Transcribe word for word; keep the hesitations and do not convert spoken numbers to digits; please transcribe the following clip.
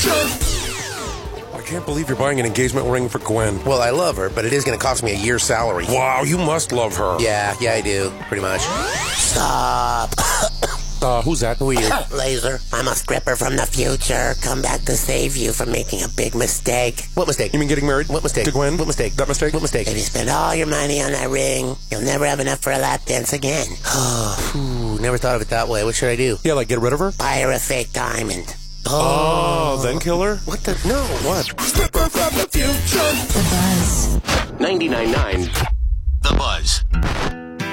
I can't believe you're buying an engagement ring for Gwen. Well, I love her, but it is going to cost me a year's salary. Wow, you must love her. Yeah, yeah, I do. Pretty much. Stop. Uh, who's that? Who are you? Laser, I'm a stripper from the future. Come back to save you from making a big mistake. What mistake? You mean getting married? What mistake? To Gwen? What mistake? That mistake? What mistake? If you spend all your money on that ring, you'll never have enough for a lap dance again. Ooh, never thought of it that way. What should I do? Yeah, like get rid of her? Buy her a fake diamond. Oh, then kill her? What the? No. What? Stripper from the future. The Buzz. ninety-nine point nine The Buzz.